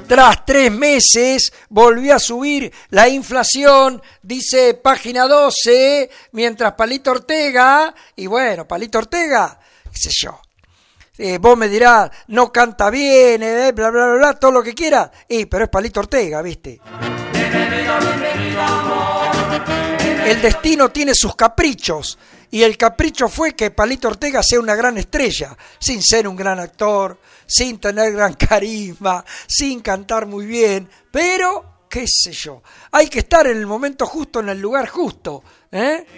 Tras 3 meses volvió a subir la inflación, dice página 12, mientras Palito Ortega, y bueno, Palito Ortega, qué sé yo, vos me dirás, no canta bien, bla, bla, bla, bla, todo lo que quiera, pero es Palito Ortega, ¿viste? Bienvenido, amor. El destino tiene sus caprichos, y el capricho fue que Palito Ortega sea una gran estrella, sin ser un gran actor, sin tener gran carisma, sin cantar muy bien, pero, qué sé yo, hay que estar en el momento justo, en el lugar justo, ¿eh?